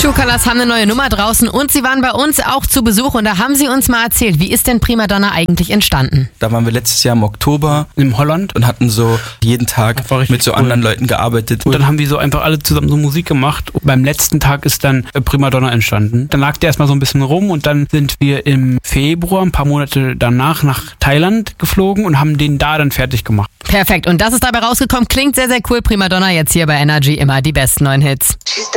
True Colours haben eine neue Nummer draußen und sie waren bei uns auch zu Besuch und da haben sie uns mal erzählt, wie ist denn Primadonna eigentlich entstanden? Da waren wir letztes Jahr im Oktober in Holland und hatten so jeden Tag mit so anderen Leuten gearbeitet. Und dann haben wir so einfach alle zusammen so Musik gemacht. Und beim letzten Tag ist dann Primadonna entstanden. Dann lag der erstmal so ein bisschen rum und dann sind wir im Februar, ein paar Monate danach, nach Thailand geflogen und haben den da dann fertig gemacht. Perfekt, und das ist dabei rausgekommen. Klingt sehr, sehr cool. Primadonna jetzt hier bei Energy, immer die besten neuen Hits.